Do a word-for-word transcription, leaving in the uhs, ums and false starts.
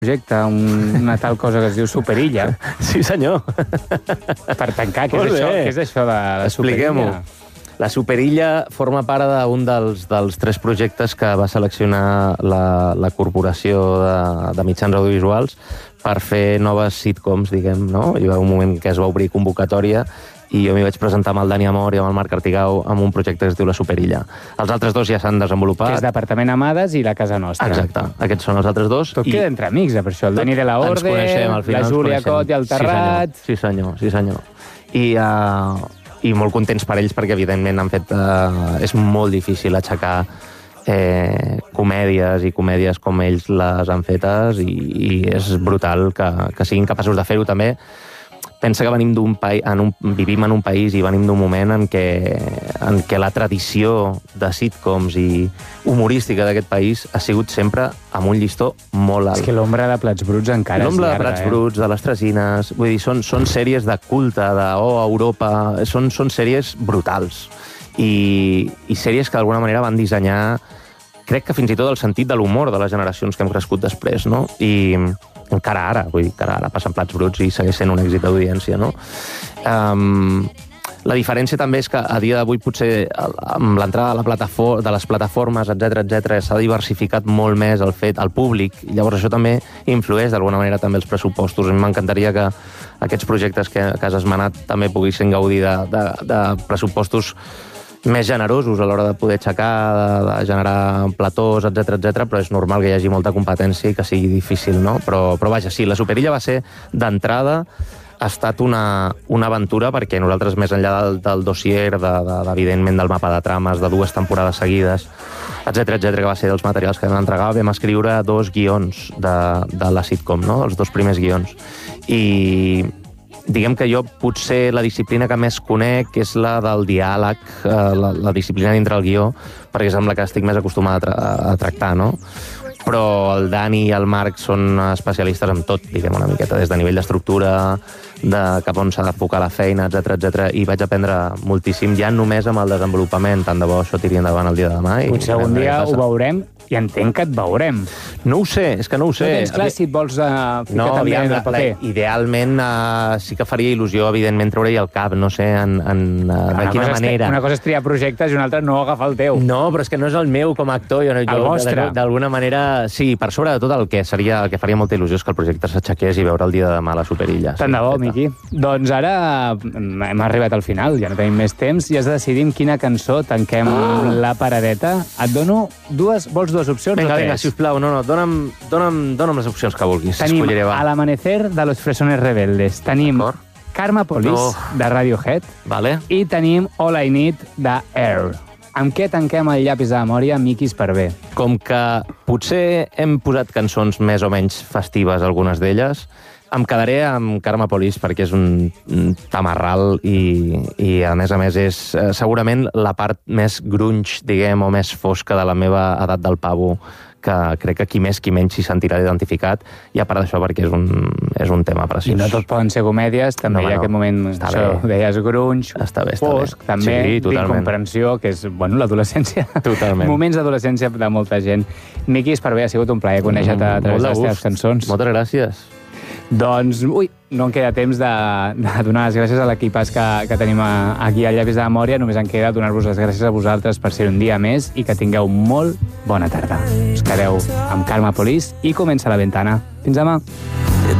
projecte, un, una tal cosa que es diu Superilla. Sí, senyor. Per tancar, què és Molt això, bé. què és això de la Expliquem-ho. Superilla? La Superilla forma part d'un dels, dels tres projectes que va seleccionar la, la Corporació de, de Mitjans Audiovisuals per fer noves sitcoms, diguem, no? Hi va un moment que es va obrir convocatòria i jo m'hi vaig presentar amb el Dani Amor i amb el Marc Artigau amb un projecte que es diu La Superilla. Els altres dos ja s'han desenvolupat. Que és Departament Amades i La Casa Nostra. Exacte, aquests són els altres dos. Tot queda entre amics, eh, per això. El Dani de la Ens Orde, coneixem, al final la ens Júlia coneixem. Cot i el Terrat... Sí, senyor, sí, senyor. Sí, senyor. I, uh, I molt contents per ells perquè, evidentment, han fet... Uh, és molt difícil aixecar eh, comèdies i comèdies com ells les han fetes i, i és brutal que, que siguin capaços de fer-ho també. Pensa que venim d'un país, en un, vivim en un país i venim d'un moment en què, en què la tradició de sitcoms i humorística d'aquest país ha sigut sempre amb un llistó molt alt. És que l'ombra de Plats Bruts encara és L'ombra de llarga, Plats eh? Bruts, de les Tresines, vull dir, són, són sèries de culte, de oh, Europa, són, són sèries brutals. I, i sèries que d'alguna manera van dissenyar, crec que fins i tot el sentit de l'humor de les generacions que hem crescut després, no? I encara ara, vull dir, encara ara passen Plats Bruts i segueix sent un èxit d'audiència, no? Um, la diferència també és que a dia d'avui potser amb l'entrada de, la plataforma, de les plataformes, etcètera, etcètera, s'ha diversificat molt més el fet, el públic, i llavors això també influeix d'alguna manera també els pressupostos. A mi m'encantaria que aquests projectes que, que has esmenat també poguessin gaudir de, de, de pressupostos més generosos a l'hora de poder aixecar, de, de generar platós, etcètera, etcètera, però és normal que hi hagi molta competència i que sigui difícil, no? Però, però vaja, sí, la Superilla va ser, d'entrada, ha estat una, una aventura perquè nosaltres, més enllà del, del dossier, de, de, evidentment, del mapa de trames, de dues temporades seguides, etcètera, etcètera, que va ser dels materials que vam entregar, vam escriure dos guions de, de la sitcom, no? Els dos primers guions. I diguem que jo potser la disciplina que més conec és la del diàleg, eh, la, la disciplina dintre el guió, perquè és amb la que estic més acostumat a, tra a tractar, no? Però el Dani i el Marc són especialistes en tot, diguem una miqueta, des de nivell d'estructura, de cap on s'ha d'enfocar la feina, etcètera, etcètera, i vaig aprendre moltíssim ja només amb el desenvolupament. Tant de bo això tiri endavant el dia de demà. I potser algun dia ho veurem i entenc que et veurem. No ho sé, és que no ho sé. No tens clar si et vols uh, ficar no, també aviam, en el la, paper. la, idealment uh, sí que faria il·lusió, evidentment, treure-hi el cap, no sé, en, en, uh, de quina manera. Una cosa és triar projectes i una altra no agafar el teu. No, però és que no és el meu com a actor. Jo, el vostre. D'alguna manera, sí, per sobre de tot el que seria, el que faria molta il·lusió és que el projecte s'aixequés i veure el dia de demà a la Superilla. Tant de bo, Miqui. Doncs ara hem arribat al final, ja no tenim més temps, i has de decidir amb quina cançó tanquem ah. la paradeta. Et dono dues, vols dues opcions vinga, o tres? Vinga, sisplau, no, no, dona'm, dona'm, dona'm les opcions que vulguis. Tenim Escolliré, va. Al amanecer de los Fresones Rebeldes, tenim Karma Police no. de Radiohead vale. i tenim All I Need de Air. Amb què tanquem el llapis de memòria, Miqui Esparvé? Com que potser hem posat cançons més o menys festives, algunes d'elles, em quedaré amb Karma Police perquè és un tamarral i, i a més a més, és eh, segurament la part més grunge, diguem, o més fosca de la meva edat del pavo, que crec que qui més qui menys s'hi sentirà identificat, i a part d'això perquè és un, és un tema preciós. I no tot poden ser comèdies, també no, hi ha no. aquest moment, està això, bé. Deies grunge, està bé, està fosc, bé. també, sí, d'incomprensió, que és, bueno, l'adolescència. Totalment. Moments d'adolescència de molta gent. Miqui Esparvé, ha sigut un plaer conèixer-te a través de les teves cançons. Moltes gràcies. Doncs, ui, no em queda temps de, de donar les gràcies a l'equipàs que, que tenim a, aquí al Llapis de Memòria. Només em queda donar-vos les gràcies a vosaltres per ser un dia més i que tingueu molt bona tarda. Us quedeu amb Karma Police i comença la ventana. Fins demà.